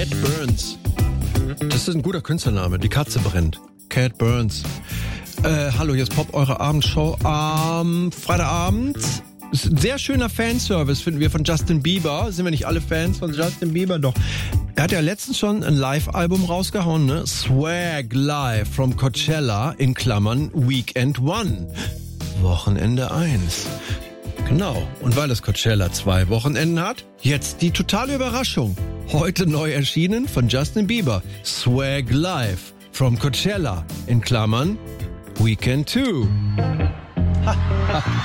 Cat Burns. Das ist ein guter Künstlername. Die Katze brennt. Cat Burns. Hallo, hier ist Pop, eure Abendshow am Freitagabend. Ist ein sehr schöner Fanservice, finden wir, von Justin Bieber. Sind wir nicht alle Fans von Justin Bieber? Doch. Er hat ja letztens schon ein Live-Album rausgehauen, ne? Swag Live from Coachella, in Klammern Weekend 1. Wochenende 1. Genau. Und weil das Coachella 2 Wochenenden hat, jetzt die totale Überraschung. Heute neu erschienen von Justin Bieber. Swag Live from Coachella, in Klammern Weekend 2.